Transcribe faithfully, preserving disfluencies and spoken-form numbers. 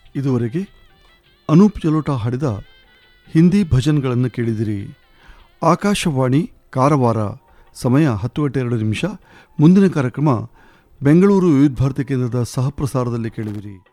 ಇದುವರೆಗೆ ಅನೂಪ್ ಜಲೋಟಾ ಹಾಡಿದ ಹಿಂದಿ ಭಜನ್ಗಳನ್ನು ಕೇಳಿದಿರಿ. ಆಕಾಶವಾಣಿ ಕಾರವಾರ. ಸಮಯ ಹತ್ತು ಗಂಟೆ ಎರಡು ನಿಮಿಷ. ಮುಂದಿನ ಕಾರ್ಯಕ್ರಮ ಬೆಂಗಳೂರು ವಿವಿಧ ಭಾರತಿ ಕೇಂದ್ರದ ಸಹಪ್ರಸಾರದಲ್ಲಿ ಕೇಳಿದಿರಿ.